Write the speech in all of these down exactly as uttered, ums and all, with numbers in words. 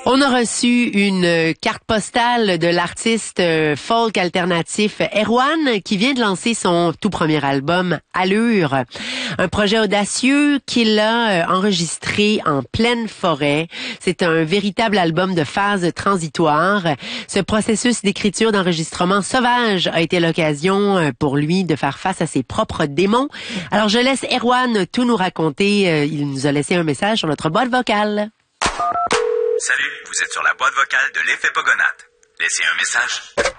On a reçu une carte postale de l'artiste folk alternatif Erwan qui vient de lancer son tout premier album Allure, un projet audacieux qu'il a enregistré en pleine forêt. C'est un véritable album de phase transitoire. Ce processus d'écriture d'enregistrement sauvage a été l'occasion pour lui de faire face à ses propres démons. Alors je laisse Erwan tout nous raconter. Il nous a laissé un message sur notre boîte vocale. Salut, vous êtes sur la boîte vocale de l'effet Pogonate. Laissez un message.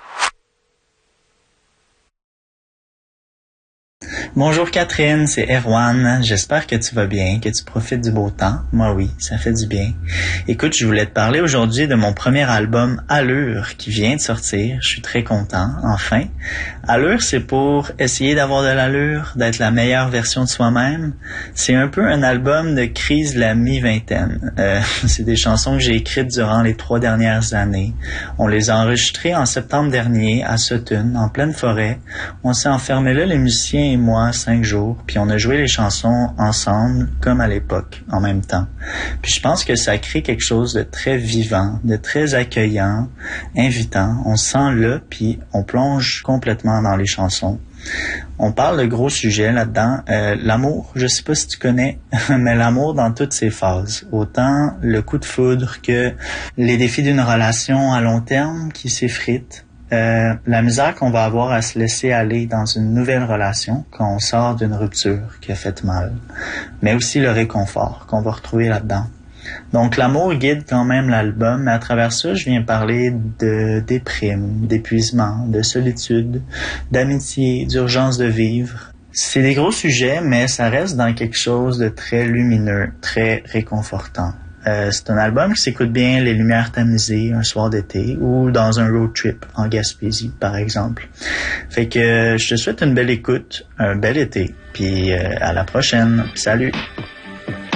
Bonjour Catherine, c'est Erwan. J'espère que tu vas bien, que tu profites du beau temps. Moi oui, ça fait du bien. Écoute, je voulais te parler aujourd'hui de mon premier album Allure qui vient de sortir. Je suis très content, enfin. Allure, c'est pour essayer d'avoir de l'allure, d'être la meilleure version de soi-même. C'est un peu un album de crise de la mi-vingtaine. Euh, c'est des chansons que j'ai écrites durant les trois dernières années. On les a enregistrées en septembre dernier à Sutton, en pleine forêt. On s'est enfermés là, les musiciens et moi, cinq jours, puis on a joué les chansons ensemble, comme à l'époque, en même temps. Puis je pense que ça crée quelque chose de très vivant, de très accueillant, invitant. On se sent là, puis on plonge complètement dans les chansons. On parle de gros sujets là-dedans. Euh, l'amour, je sais pas si tu connais, mais l'amour dans toutes ses phases. Autant le coup de foudre que les défis d'une relation à long terme qui s'effritent. Euh, la misère qu'on va avoir à se laisser aller dans une nouvelle relation quand on sort d'une rupture qui a fait mal, mais aussi le réconfort qu'on va retrouver là-dedans. Donc l'amour guide quand même l'album, mais à travers ça, je viens parler de déprime, d'épuisement, de solitude, d'amitié, d'urgence de vivre. C'est des gros sujets, mais ça reste dans quelque chose de très lumineux, très réconfortant. Euh, c'est un album qui s'écoute bien les lumières tamisées un soir d'été ou dans un road trip en Gaspésie, par exemple. Fait que euh, je te souhaite une belle écoute, un bel été, puis euh, à la prochaine. Salut!